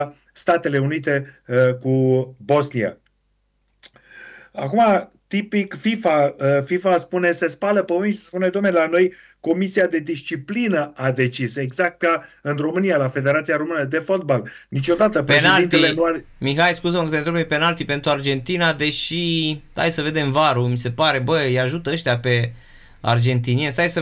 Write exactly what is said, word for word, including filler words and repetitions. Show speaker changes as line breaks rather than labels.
Statele Unite uh, cu Bosnia. Acum, tipic FIFA, uh, FIFA spune, se spală pe mâini și spune, domnule, la noi Comisia de Disciplină a decis, exact ca în România, la Federația Română de Fotbal. Niciodată președintele nu
Penalti,
are...
Mihai, scuză-mă că te întreb, e penalti pentru Argentina, deși, hai să vedem varul, mi se pare, bă, îi ajută ăștia pe argentinieni, stai să